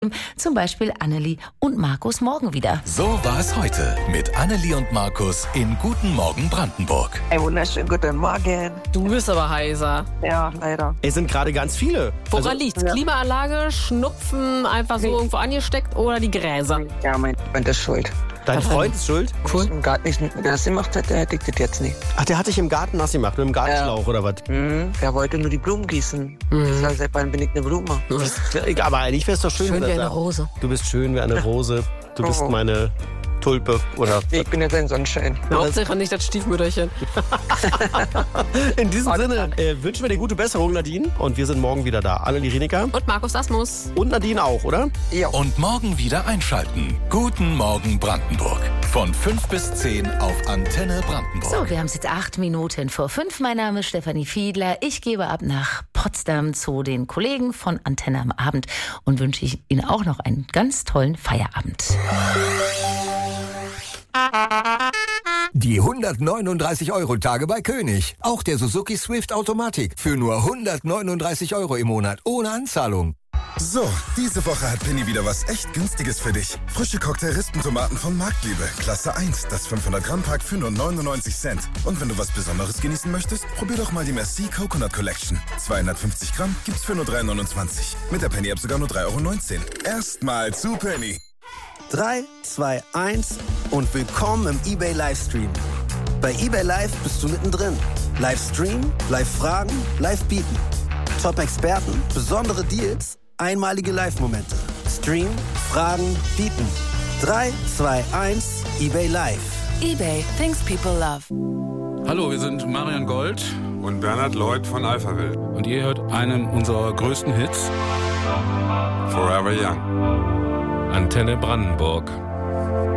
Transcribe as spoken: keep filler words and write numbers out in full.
geben. Zum Beispiel Annelie und Markus morgen wieder. So war es heute mit Annelie und Markus in Guten Morgen Brandenburg. Ein wunderschönen guten Morgen. Du bist aber heiser. Ja, leider. Es sind gerade ganz viele. Woran Also, liegt's? ja. Klimaanlage, Schnupfen, einfach so Nee. irgendwo angesteckt oder die Gräser? Ja, mein Freund ist schuld. dein Freund ist schuld? Cool. Im Garten nicht mit mir das gemacht hat, der hätte das jetzt nicht. Ach, der hat dich im Garten nass gemacht, mit dem Gartenschlauch oder was? Mhm. Er wollte nur die Blumen gießen. Mhm. Ich sag, seit wann bin ich eine Blume? Aber eigentlich wäre es doch schön, Schön wenn wie er eine sagt, Rose. du bist schön wie eine Rose, du bist Oh. meine Tulpe oder... Nee, ich bin jetzt ein Sonnenschein. Hauptsache nicht das Stiefmütterchen. In diesem Sinne äh, wünschen wir dir gute Besserung, Nadine. Und wir sind morgen wieder da. Annelie Rienecker Und Markus Asmus. und Nadine auch, oder? Ja. Und morgen wieder einschalten. Guten Morgen Brandenburg. Von fünf bis zehn auf Antenne Brandenburg. So, wir haben es jetzt acht Minuten vor fünf. Mein Name ist Stefanie Fiedler. Ich gebe ab nach Potsdam zu den Kollegen von Antenne am Abend und wünsche Ihnen auch noch einen ganz tollen Feierabend. Die hundertneununddreißig Euro Tage bei König. Auch der Suzuki Swift Automatik. Für nur hundertneununddreißig Euro im Monat. Ohne Anzahlung. So, diese Woche hat Penny wieder was echt Günstiges für dich. Frische Cocktail-Rispentomaten von Marktliebe. Klasse eins, das fünfhundert Gramm Pack für nur neunundneunzig Cent. Und wenn du was Besonderes genießen möchtest, probier doch mal die Merci Coconut Collection. zweihundertfünfzig Gramm gibt's für nur drei neunundzwanzig. Mit der Penny-App sogar nur drei Euro neunzehn. Erstmal zu Penny. drei, zwei, eins und willkommen im eBay Livestream. Bei eBay Live bist du mittendrin. Livestream, Live-Fragen, Live-Bieten. Top-Experten, besondere Deals, einmalige Live-Momente. Stream, Fragen, Bieten. drei, zwei, eins, eBay Live. eBay, things people love. Hallo, wir sind Marian Gold und Bernhard Lloyd von Alphaville. und ihr hört einen unserer größten Hits. Forever Young. Antenne Brandenburg.